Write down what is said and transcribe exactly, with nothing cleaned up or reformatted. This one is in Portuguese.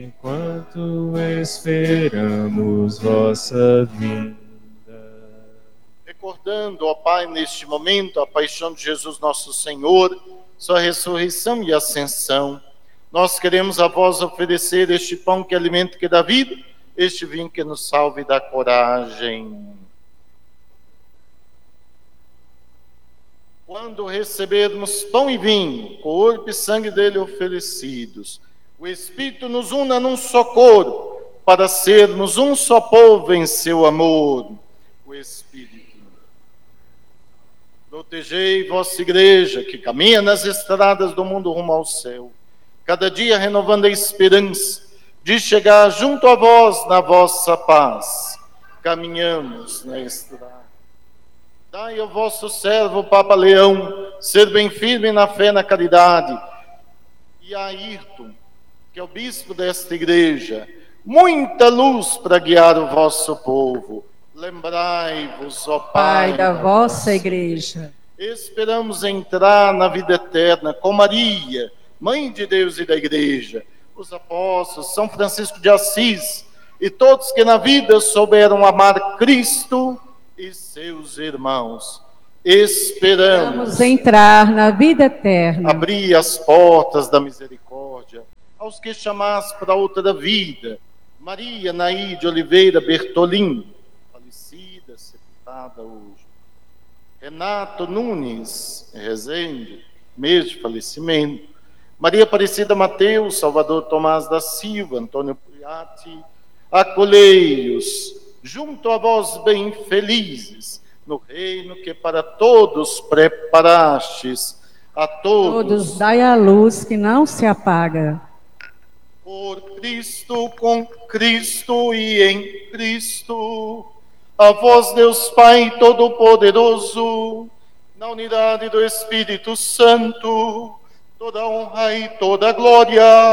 enquanto esperamos vossa vinda. Recordando, ó Pai, neste momento, a paixão de Jesus nosso Senhor, sua ressurreição e ascensão, nós queremos a vós oferecer este pão que alimenta e que dá vida, este vinho que nos salve e dá coragem. Quando recebermos pão e vinho, corpo e sangue dele oferecidos, o Espírito nos una num só corpo, para sermos um só povo em seu amor. O Espírito. Protegei vossa igreja, que caminha nas estradas do mundo rumo ao céu, cada dia renovando a esperança de chegar junto a vós na vossa paz. Caminhamos na estrada. Dai ao vosso servo, Papa Leão, ser bem firme na fé e na caridade, e a Ayrton, que é o bispo desta igreja, muita luz para guiar o vosso povo. Lembrai-vos, ó Pai, Pai da vossa igreja. Esperamos entrar na vida eterna com Maria, Mãe de Deus e da igreja, os apóstolos, São Francisco de Assis e todos que na vida souberam amar Cristo e seus irmãos. Esperamos Vamos entrar na vida eterna. Abrir as portas da misericórdia aos que chamaste para outra vida. Maria Naide Oliveira Bertolim, falecida, sepultada hoje. Renato Nunes Rezende, mês de falecimento. Maria Aparecida Mateus, Salvador Tomás da Silva, Antônio Puiati, acolhei-os junto a vós bem felizes, no reino que para todos preparastes, a todos. Todos dai a luz que não se apaga. Por Cristo, com Cristo e em Cristo, a vós, Deus Pai Todo-Poderoso, na unidade do Espírito Santo, toda honra e toda glória